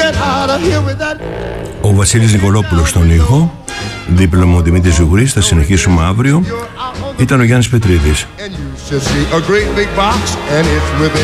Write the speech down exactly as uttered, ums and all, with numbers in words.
Ο Βασίλης Νικολόπουλος στον ήχο, δίπλα μου ο Δημήτρης Ζουγρής. Θα συνεχίσουμε αύριο. Ήταν ο Γιάννης Πετρίδης.